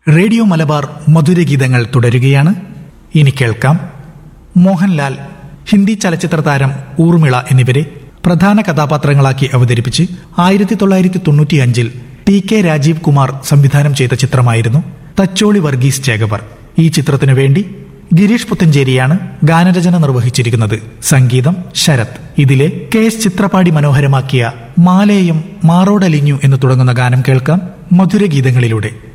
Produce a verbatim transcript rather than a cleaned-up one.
Radio Malabar മധുരഗീതങ്ങൾ തുടരുകയാണ്. ഇനി കേൾക്കാം മോഹൻലാൽ, ഹിന്ദി ചലച്ചിത്ര താരം ഊർമിള എന്നിവരെ പ്രധാന കഥാപാത്രങ്ങളാക്കി അവതരിപ്പിച്ച് ആയിരത്തി തൊള്ളായിരത്തി തൊണ്ണൂറ്റി അഞ്ചിൽ ടി കെ രാജീവ് കുമാർ സംവിധാനം ചെയ്ത ചിത്രമായിരുന്നു തച്ചോളി വർഗീസ് ചേകവർ. ഈ ചിത്രത്തിനു വേണ്ടി ഗിരീഷ് പുത്തഞ്ചേരിയാണ് ഗാനരചന നിർവഹിച്ചിരിക്കുന്നത്. സംഗീതം ശരത്. ഇതിലെ കെ എസ് ചിത്രപാടി മനോഹരമാക്കിയ മാലേയം മാറോടലിഞ്ഞു എന്ന് തുടങ്ങുന്ന ഗാനം കേൾക്കാം മധുരഗീതങ്ങളിലൂടെ.